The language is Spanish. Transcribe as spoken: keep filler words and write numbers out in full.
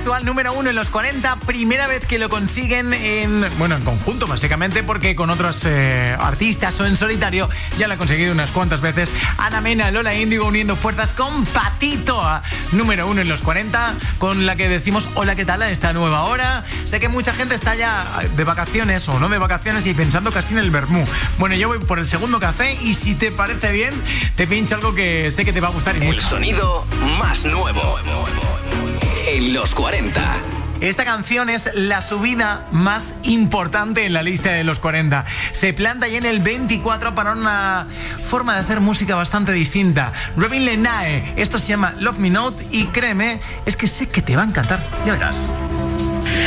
actual número uno en los cuarenta, primera vez que lo consiguen en, bueno, en conjunto básicamente, porque con otros eh, artistas o en solitario ya lo han conseguido unas cuantas veces. Ana Mena, Lola Índigo uniendo fuerzas con Patito a número uno en los cuarenta, con la que decimos hola, ¿qué tal? A esta nueva hora. Sé que mucha gente está ya de vacaciones o no de vacaciones y pensando casi en el vermú. Bueno, yo voy por el segundo café y si te parece bien, te pincho algo que sé que te va a gustar y el mucho. El sonido más nuevo en los cuarenta. Esta canción es la subida más importante en la lista de los cuarenta. Se planta ya en el veinticuatro para una forma de hacer música bastante distinta. Robin Lenae, esto se llama Love Me Not y créeme, es que sé que te va a encantar, ya verás.